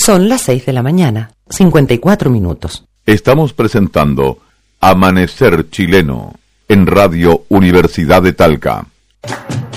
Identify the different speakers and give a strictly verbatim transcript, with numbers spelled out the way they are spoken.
Speaker 1: Son las seis de la mañana, cincuenta y cuatro minutos.
Speaker 2: Estamos presentando Amanecer Chileno en Radio Universidad de Talca.